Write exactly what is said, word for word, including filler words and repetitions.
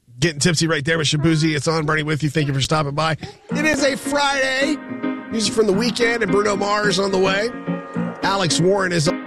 Getting tipsy right there with Shabuzi. It's on. Bernie with you. Thank you for stopping by. It is a Friday. Music from the weekend and Bruno Mars on the way. Alex Warren is on.